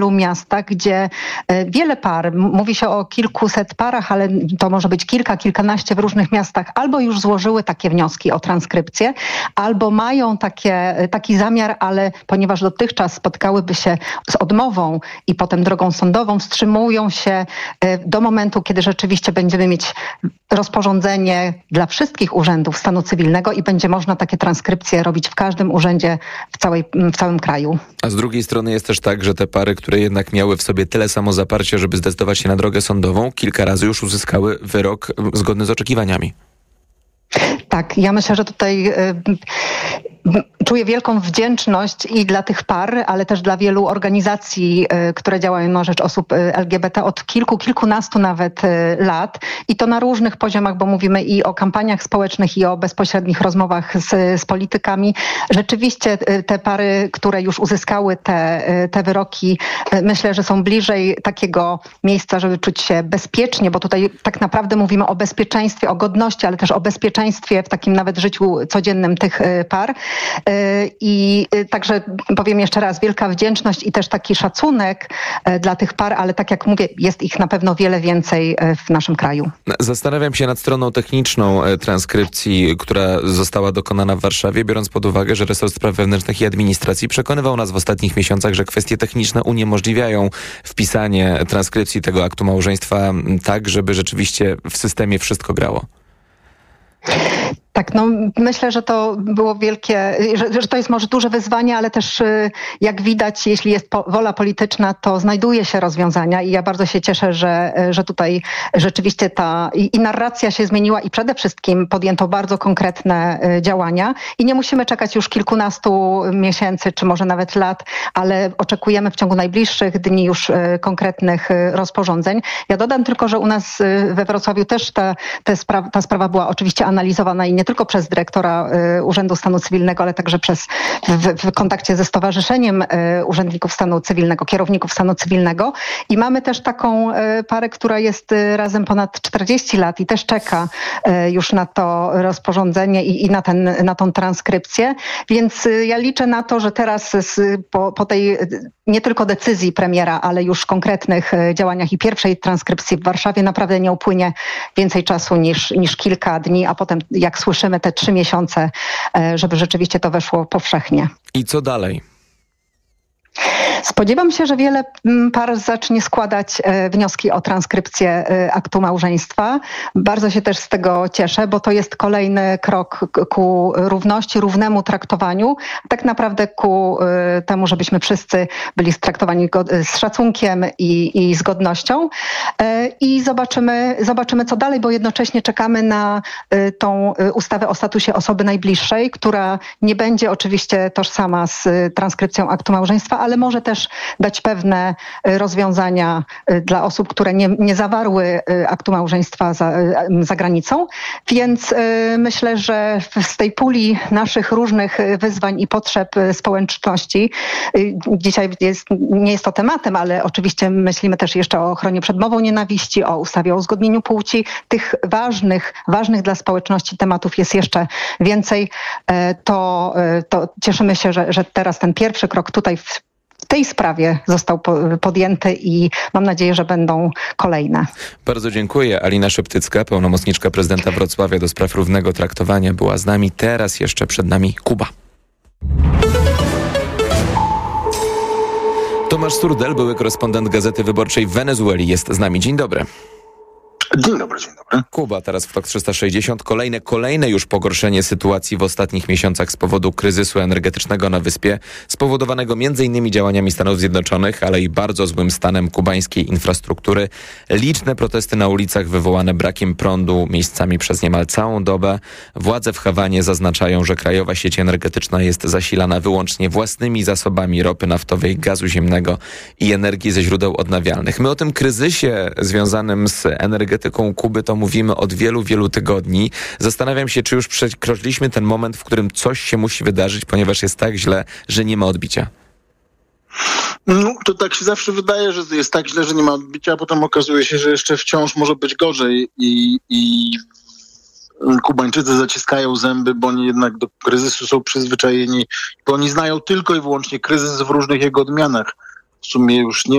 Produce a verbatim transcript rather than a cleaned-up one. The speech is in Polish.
miastach, gdzie wiele par, mówi się o kilkuset parach, ale to może być kilka, kilkanaście w różnych miastach, albo już złożyły takie wnioski o transkrypcję, albo mają takie, taki zamiar, ale ponieważ dotychczas spotkałyby się z odmową i potem drogą sądową, wstrzymują się do momentu, kiedy rzeczywiście będziemy mieć rozporządzenie dla wszystkich urzędów stanu cywilnego i będzie można takie transkrypcje robić w każdym urzędzie w, całej, w całym kraju. A z drugiej strony jest też tak, że te pary, które jednak miały w sobie tyle samo zaparcia, żeby zdecydować się na drogę sądową, kilka razy już uzyskały wyrok zgodny z oczekiwaniami. Tak, ja myślę, że tutaj y, y, czuję wielką wdzięczność i dla tych par, ale też dla wielu organizacji, y, które działają na rzecz osób y, L G B T od kilku, kilkunastu nawet y, lat i to na różnych poziomach, bo mówimy i o kampaniach społecznych i o bezpośrednich rozmowach z, z politykami. Rzeczywiście y, te pary, które już uzyskały te, y, te wyroki, y, myślę, że są bliżej takiego miejsca, żeby czuć się bezpiecznie, bo tutaj tak naprawdę mówimy o bezpieczeństwie, o godności, ale też o bezpieczeństwie w takim nawet życiu codziennym tych par. I także powiem jeszcze raz, wielka wdzięczność i też taki szacunek dla tych par, ale tak jak mówię, jest ich na pewno wiele więcej w naszym kraju. Zastanawiam się nad stroną techniczną transkrypcji, która została dokonana w Warszawie, biorąc pod uwagę, że resort spraw wewnętrznych i administracji przekonywał nas w ostatnich miesiącach, że kwestie techniczne uniemożliwiają wpisanie transkrypcji tego aktu małżeństwa tak, żeby rzeczywiście w systemie wszystko grało. Tak, no myślę, że to było wielkie, że, że to jest może duże wyzwanie, ale też jak widać, jeśli jest po, wola polityczna, to znajduje się rozwiązania i ja bardzo się cieszę, że, że tutaj rzeczywiście ta i, i narracja się zmieniła i przede wszystkim podjęto bardzo konkretne działania i nie musimy czekać już kilkunastu miesięcy, czy może nawet lat, ale oczekujemy w ciągu najbliższych dni już konkretnych rozporządzeń. Ja dodam tylko, że u nas we Wrocławiu też ta, ta, sprawa, ta sprawa była oczywiście analizowana i nie tylko przez dyrektora y, Urzędu Stanu Cywilnego, ale także przez w, w kontakcie ze Stowarzyszeniem y, Urzędników Stanu Cywilnego, Kierowników Stanu Cywilnego i mamy też taką y, parę, która jest y, razem ponad czterdzieści lat i też czeka y, już na to rozporządzenie i, i na, ten, na tą transkrypcję, więc y, ja liczę na to, że teraz z, po, po tej y, nie tylko decyzji premiera, ale już konkretnych y, działaniach i pierwszej transkrypcji w Warszawie naprawdę nie upłynie więcej czasu niż, niż kilka dni, a potem jak słyszymy te trzy miesiące, żeby rzeczywiście to weszło powszechnie. I co dalej? Spodziewam się, że wiele par zacznie składać wnioski o transkrypcję aktu małżeństwa. Bardzo się też z tego cieszę, bo to jest kolejny krok ku równości, równemu traktowaniu, tak naprawdę ku temu, żebyśmy wszyscy byli traktowani z szacunkiem i, i z godnością. I zobaczymy, zobaczymy, co dalej, bo jednocześnie czekamy na tą ustawę o statusie osoby najbliższej, która nie będzie oczywiście tożsama z transkrypcją aktu małżeństwa, ale może też dać pewne rozwiązania dla osób, które nie, nie zawarły aktu małżeństwa za, za granicą. Więc myślę, że z tej puli naszych różnych wyzwań i potrzeb społeczności, dzisiaj jest, nie jest to tematem, ale oczywiście myślimy też jeszcze o ochronie przed mową nienawiści, o ustawie o uzgodnieniu płci. Tych ważnych, ważnych dla społeczności tematów jest jeszcze więcej. To, to cieszymy się, że, że teraz ten pierwszy krok tutaj w W tej sprawie został podjęty i mam nadzieję, że będą kolejne. Bardzo dziękuję. Alina Szeptycka, pełnomocniczka prezydenta Wrocławia do spraw równego traktowania, była z nami. Teraz jeszcze przed nami Kuba. Tomasz Surdel, były korespondent Gazety Wyborczej w Wenezueli, jest z nami. Dzień dobry. Dzień dobry, dzień dobry. Kuba, teraz w Tok trzysta sześćdziesiąt. Kolejne, kolejne już pogorszenie sytuacji w ostatnich miesiącach z powodu kryzysu energetycznego na wyspie, spowodowanego między innymi działaniami Stanów Zjednoczonych, ale i bardzo złym stanem kubańskiej infrastruktury. Liczne protesty na ulicach wywołane brakiem prądu miejscami przez niemal całą dobę. Władze w Hawanie zaznaczają, że krajowa sieć energetyczna jest zasilana wyłącznie własnymi zasobami ropy naftowej, gazu ziemnego i energii ze źródeł odnawialnych. My o tym kryzysie związanym z energetyką Kuby to mówimy od wielu, wielu tygodni. Zastanawiam się, czy już przekroczyliśmy ten moment, w którym coś się musi wydarzyć, ponieważ jest tak źle, że nie ma odbicia. No, to tak się zawsze wydaje, że jest tak źle, że nie ma odbicia, a potem okazuje się, że jeszcze wciąż może być gorzej i, i Kubańczycy zaciskają zęby, bo oni jednak do kryzysu są przyzwyczajeni, bo oni znają tylko i wyłącznie kryzys w różnych jego odmianach. w sumie już nie